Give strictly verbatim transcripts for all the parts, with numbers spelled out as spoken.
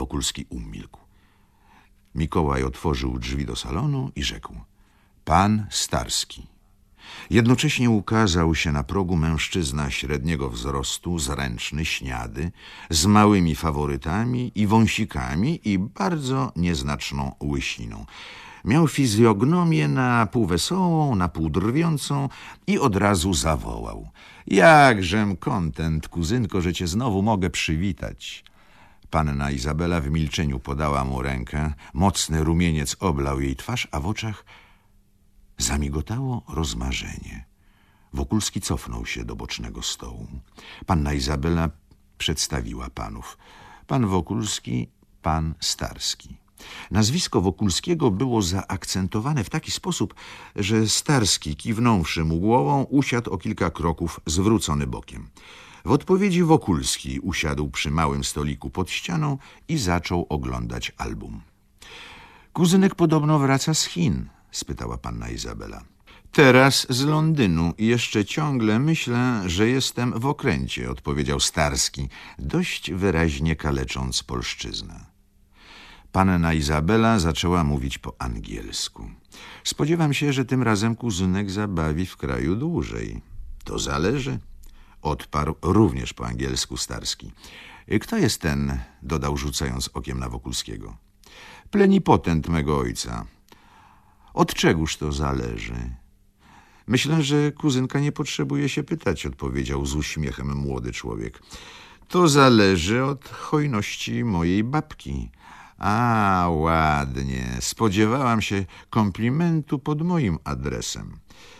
Wokulski umilkł. Mikołaj otworzył drzwi do salonu i rzekł: pan Starski. Jednocześnie ukazał się na progu mężczyzna średniego wzrostu, zręczny, śniady, z małymi faworytami i wąsikami i bardzo nieznaczną łysiną. Miał fizjognomię na pół wesołą, na pół drwiącą i od razu zawołał: jakżem kontent, kuzynko, że cię znowu mogę przywitać. Panna Izabela w milczeniu podała mu rękę, mocny rumieniec oblał jej twarz, a w oczach zamigotało rozmarzenie. Wokulski cofnął się do bocznego stołu. Panna Izabela przedstawiła panów. Pan Wokulski, pan Starski. Nazwisko Wokulskiego było zaakcentowane w taki sposób, że Starski, kiwnąwszy mu głową, usiadł o kilka kroków zwrócony bokiem. W odpowiedzi Wokulski usiadł przy małym stoliku pod ścianą i zaczął oglądać album. Kuzynek podobno wraca z Chin, spytała panna Izabela. Teraz z Londynu i jeszcze ciągle myślę, że jestem w okręcie, odpowiedział Starski, dość wyraźnie kalecząc polszczyznę. Panna Izabela zaczęła mówić po angielsku. Spodziewam się, że tym razem kuzynek zabawi w kraju dłużej. To zależy, odparł również po angielsku Starski. Kto jest ten? Dodał, rzucając okiem na Wokulskiego. Plenipotent mego ojca. Od czegóż to zależy? Myślę, że kuzynka nie potrzebuje się pytać, odpowiedział z uśmiechem młody człowiek. To zależy od hojności mojej babki. A, ładnie. Spodziewałam się komplimentu pod moim adresem.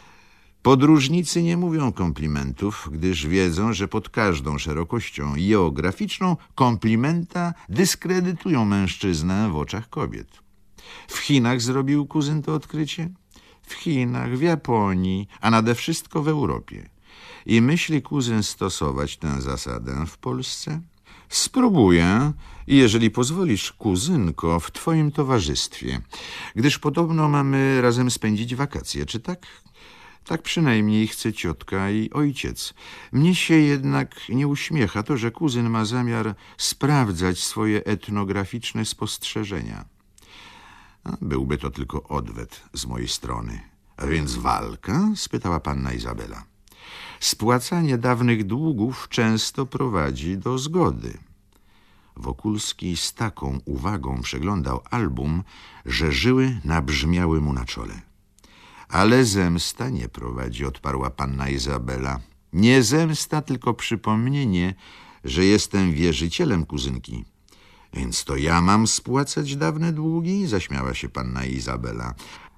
Podróżnicy nie mówią komplimentów, gdyż wiedzą, że pod każdą szerokością geograficzną komplimenta dyskredytują mężczyznę w oczach kobiet. W Chinach zrobił kuzyn to odkrycie? W Chinach, w Japonii, a nade wszystko w Europie. I myśli kuzyn stosować tę zasadę w Polsce? Spróbuję, jeżeli pozwolisz, kuzynko, w twoim towarzystwie, gdyż podobno mamy razem spędzić wakacje, czy tak? Tak przynajmniej chce ciotka i ojciec. Mnie się jednak nie uśmiecha to, że kuzyn ma zamiar sprawdzać swoje etnograficzne spostrzeżenia. A byłby to tylko odwet z mojej strony. A więc walka? Spytała panna Izabela. Spłacanie dawnych długów często prowadzi do zgody. Wokulski z taką uwagą przeglądał album, że żyły nabrzmiały mu na czole. Ale zemsta nie prowadzi, odparła panna Izabela. Nie zemsta, tylko przypomnienie, że jestem wierzycielem kuzynki. Więc to ja mam spłacać dawne długi? Zaśmiała się panna Izabela.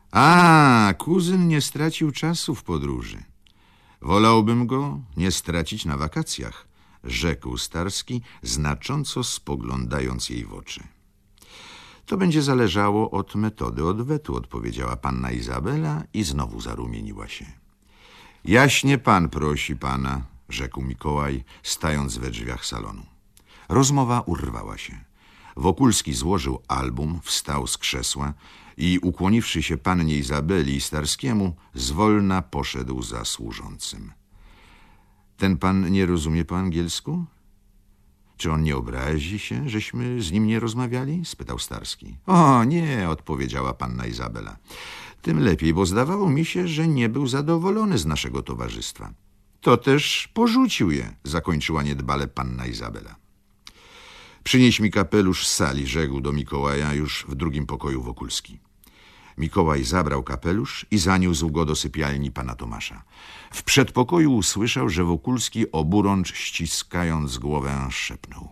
A, kuzyn nie stracił czasu w podróży. Wolałbym go nie stracić na wakacjach, rzekł Starski, znacząco spoglądając jej w oczy. To będzie zależało od metody odwetu, odpowiedziała panna Izabela i znowu zarumieniła się. Jaśnie pan prosi pana, rzekł Mikołaj, stając we drzwiach salonu. Rozmowa urwała się. Wokulski złożył album, wstał z krzesła i ukłoniwszy się pannie Izabeli i Starskiemu, zwolna poszedł za służącym. Ten pan nie rozumie po angielsku? Czy on nie obrazi się, żeśmy z nim nie rozmawiali? Spytał Starski. O, nie, odpowiedziała panna Izabela. Tym lepiej, bo zdawało mi się, że nie był zadowolony z naszego towarzystwa. To też porzucił je, zakończyła niedbale panna Izabela. Przynieś mi kapelusz z sali, rzekł do Mikołaja już w drugim pokoju Wokulski. Mikołaj zabrał kapelusz i zaniósł go do sypialni pana Tomasza. W przedpokoju usłyszał, że Wokulski oburącz ściskając głowę szepnął: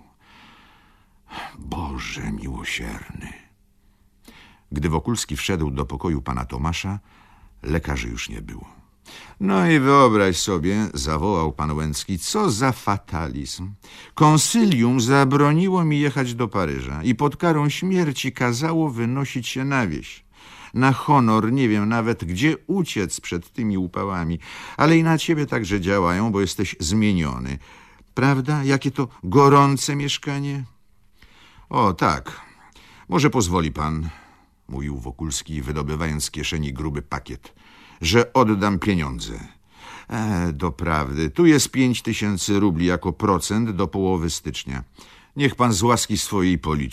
Boże miłosierny. Gdy Wokulski wszedł do pokoju pana Tomasza, lekarzy już nie było. No i wyobraź sobie, zawołał pan Łęcki, co za fatalizm. Konsylium zabroniło mi jechać do Paryża i pod karą śmierci kazało wynosić się na wieś. Na honor nie wiem nawet, gdzie uciec przed tymi upałami, ale i na ciebie także działają, bo jesteś zmieniony. Prawda? Jakie to gorące mieszkanie? O, tak. Może pozwoli pan, mówił Wokulski, wydobywając z kieszeni gruby pakiet, że oddam pieniądze. E, doprawdy, tu jest pięć tysięcy rubli jako procent do połowy stycznia. Niech pan z łaski swojej policzy.